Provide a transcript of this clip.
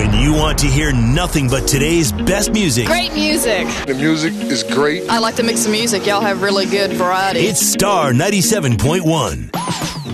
When you want to hear nothing but today's best music. Great music. The music is great. I like to mix the music. Y'all have really good variety. It's Star 97.1.